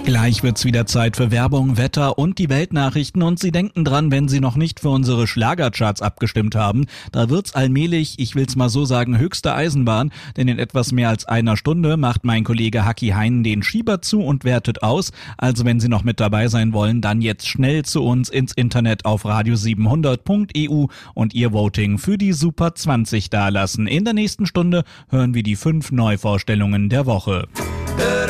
Gleich wird's wieder Zeit für Werbung, Wetter und die Weltnachrichten und Sie denken dran, wenn Sie noch nicht für unsere Schlagercharts abgestimmt haben, da wird's allmählich, ich will's mal so sagen, höchste Eisenbahn, denn in etwas mehr als einer Stunde macht mein Kollege Hacki Heinen den Schieber zu und wertet aus. Also wenn Sie noch mit dabei sein wollen, dann jetzt schnell zu uns ins Internet auf radio700.eu und Ihr Voting für die Super 20 dalassen. In der nächsten Stunde hören wir die 5 Neuvorstellungen der Woche.